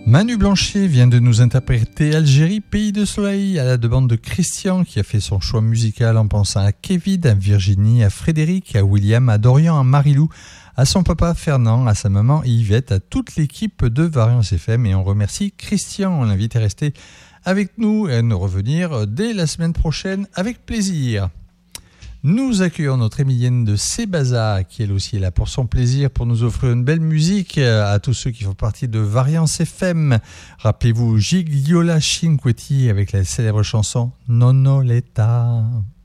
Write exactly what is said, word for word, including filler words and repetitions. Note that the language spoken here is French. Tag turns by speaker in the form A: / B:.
A: Manu Blanchet vient de nous interpréter Algérie, pays de soleil, à la demande de Christian qui a fait son choix musical en pensant à Kevin, à Virginie, à Frédéric, à William, à Dorian, à Marilou, à son papa Fernand, à sa maman Yvette, à toute l'équipe de Variance F M et on remercie Christian. On l'invite à rester avec nous et à nous revenir dès la semaine prochaine avec plaisir. Nous accueillons notre Émilienne de Sébaza, qui elle aussi est là pour son plaisir, pour nous offrir une belle musique à tous ceux qui font partie de Variance F M. Rappelez-vous Gigliola Cinquetti avec la célèbre chanson Nonnoletta.